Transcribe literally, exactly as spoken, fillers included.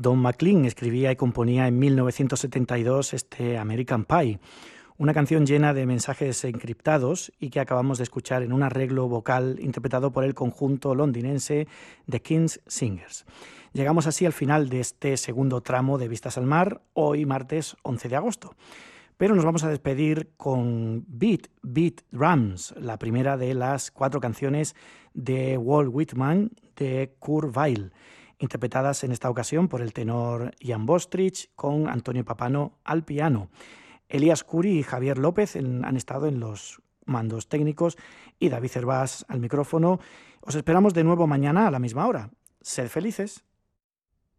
Don McLean escribía y componía en mil novecientos setenta y dos este American Pie, una canción llena de mensajes encriptados y que acabamos de escuchar en un arreglo vocal interpretado por el conjunto londinense The King's Singers. Llegamos así al final de este segundo tramo de Vistas al Mar, hoy martes once de agosto. Pero nos vamos a despedir con Beat, Beat Drums, la primera de las cuatro canciones de Walt Whitman de Kurt Weill, interpretadas en esta ocasión por el tenor Ian Bostrich con Antonio Papano al piano. Elías Curi y Javier López en, han estado en los mandos técnicos y David Cervás al micrófono. Os esperamos de nuevo mañana a la misma hora. Sed felices.